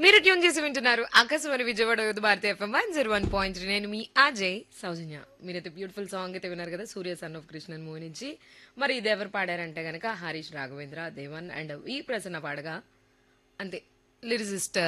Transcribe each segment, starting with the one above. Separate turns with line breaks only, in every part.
మీరు ట్యూన్ చేసి వింటున్నారు ఆకాశవాణి విజయవాడ యూత్ భారతి ఎఫ్ఎం 101.3. నేను మీ అజయ్ సౌజన్య. మీరైతే బ్యూటిఫుల్ సాంగ్ అయితే విన్నారు కదా, సూర్య సన్ ఆఫ్ కృష్ణన్ మూవీ నుంచి. మరి ఇది ఎవరు పాడారంటే గనక హరీష్ రాఘవేంద్ర, దేవన్ అండ్ వి ప్రసన్న పాడగా, అంతే లిరిసిస్ట్.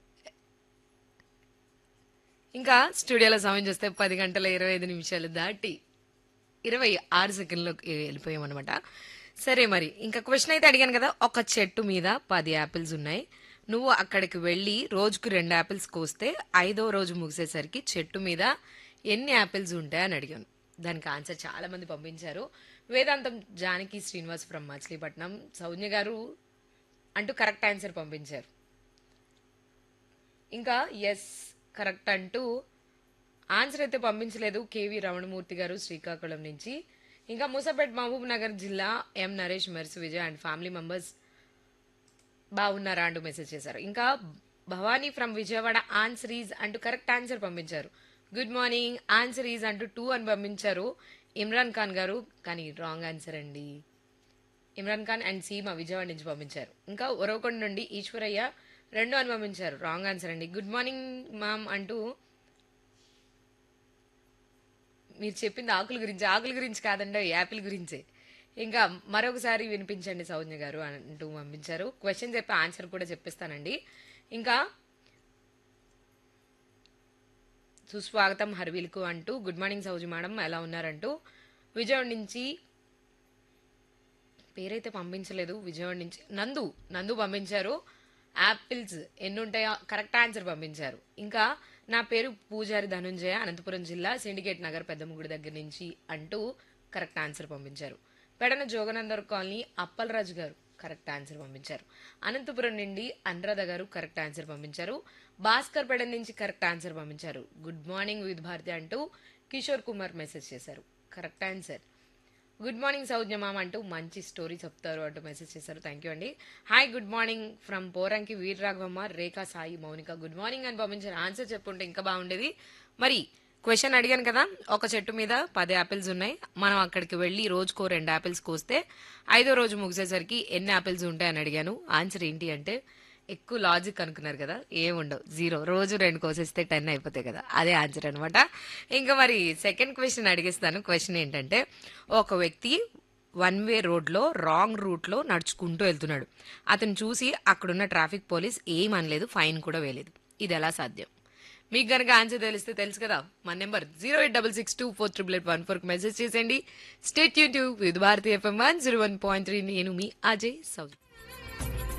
ఇంకా స్టూడియోలో సమయం చూస్తే 10 గంటల 25 నిమిషాలు దాటి 26 సెకండ్లోకి వెళ్ళిపోయామన్నమాట. సరే, మరి ఇంకా క్వశ్చన్ అయితే అడిగాను కదా, ఒక చెట్టు మీద 10 యాపిల్స్ ఉన్నాయి. నువ్వు అక్కడికి వెళ్ళి రోజుకు 2 యాపిల్స్ కోస్తే 5వ రోజు ముగిసేసరికి చెట్టు మీద ఎన్ని యాపిల్స్ ఉంటాయని అడిగాను. దానికి ఆన్సర్ చాలా మంది పంపించారు. వేదాంతం జానకి శ్రీనివాస్ ఫ్రమ్ మచిలీపట్నం, సౌజ్ఞ గారు అంటూ కరెక్ట్ ఆన్సర్ పంపించారు. ఇంకా ఎస్ కరెక్ట్ అంటూ ఆన్సర్ అయితే పంపించలేదు కేవి రమణమూర్తి గారు శ్రీకాకుళం నుంచి. ఇంకా మూసాపేట్ మహబూబ్ నగర్ జిల్లా ఎం Naresh, MERS Vijay and family members బాగున్నారా అంటూ మెసేజ్ చేశారు. ఇంకా Bhavani from Vijayawada answer is అంటూ కరెక్ట్ ఆన్సర్ పంపించారు. గుడ్ మార్నింగ్, ఆన్సర్ ఈజ్ అంటూ 2 అని పంపించారు ఇమ్రాన్ ఖాన్ గారు, కానీ రాంగ్ ఆన్సర్ అండి. ఇమ్రాన్ ఖాన్ అండ్ సీమ విజయవాడ నుంచి పంపించారు. ఇంకా ఒరవకొండ నుండి ఈశ్వరయ్య 2 అని పంపించారు, రాంగ్ ఆన్సర్ అండి. గుడ్ మార్నింగ్ మామ్ అంటూ మీరు చెప్పింది ఆకుల గురించి కాదండి, యాపిల్ గురించే. ఇంకా మరొకసారి వినిపించండి సౌజ్ఞ గారు అంటూ పంపించారు. క్వశ్చన్ చెప్పి ఆన్సర్ కూడా చెప్పిస్తానండి. ఇంకా సుస్వాగతం హర్వీల్కు అంటూ గుడ్ మార్నింగ్ సౌజీ మేడం ఎలా ఉన్నారంటూ విజయవాడ నుంచి పేరైతే పంపించలేదు. విజయవాడ నుంచి నందు పంపించారు. యాపిల్స్ ఎన్ని ఉంటాయో కరెక్ట్ ఆన్సర్ పంపించారు. ఇంకా నా పేరు పూజారి ధనుంజయ, అనంతపురం జిల్లా సిండికేట్ నగర్ పెద్దముగుడి దగ్గర నుంచి అంటూ కరెక్ట్ ఆన్సర్ పంపించారు. పెడన జోగనందర్ కాలనీ అప్పలరాజు గారు కరెక్ట్ ఆన్సర్ పంపించారు. అనంతపురం నుండి అనురాధ గారు కరెక్ట్ ఆన్సర్ పంపించారు. భాస్కర్ పెడన్ నుంచి కరెక్ట్ ఆన్సర్ పంపించారు. గుడ్ మార్నింగ్ విత్ భారతి అంటూ కిషోర్ కుమార్ మెసేజ్ చేశారు, correct answer. Good morning Saujna మామ అంటూ మంచి స్టోరీ చెప్తారు అంటూ మెసేజ్ చేశారు, థ్యాంక్ యూ అండి. Hi good morning from Poranki Veera Raghavamma, Rekha, Sai, Mounika good morning అని పంపించారు. ఆన్సర్ చెప్పుంటే ఇంకా బాగుండేది. మరి క్వశ్చన్ అడిగాను కదా, ఒక చెట్టు మీద 10 యాపిల్స్ ఉన్నాయి. మనం అక్కడికి వెళ్ళి రోజుకో 2 యాపిల్స్ కోస్తే 5వ రోజు ముగిసేసరికి ఎన్ని యాపిల్స్ ఉంటాయని అడిగాను. ఆన్సర్ ఏంటి అంటే, ఎక్కువ లాజిక్ అనుకున్నారు కదా, ఏముండవు, 0. రోజు 2 కోసేస్తే 10 అయిపోతాయి కదా, అదే ఆన్సర్ అనమాట. ఇంకా మరి సెకండ్ క్వశ్చన్ అడిగిస్తాను. క్వశ్చన్ ఏంటంటే, ఒక వ్యక్తి 1 వే రోడ్లో రాంగ్ రూట్లో నడుచుకుంటూ వెళ్తున్నాడు. అతను చూసి అక్కడున్న ట్రాఫిక్ పోలీస్ ఏమనలేదు, ఫైన్ కూడా వేయలేదు. ఇది ఎలా సాధ్యం? మీకు కనుక ఆన్సర్ తెలిస్తే తెలుసు కదా, మన నెంబర్ 08662438814 మెసేజ్ చేసేయండి. Stay tune to with Bharati FM 101.3. నేను మీ అజయ్ సౌజీ.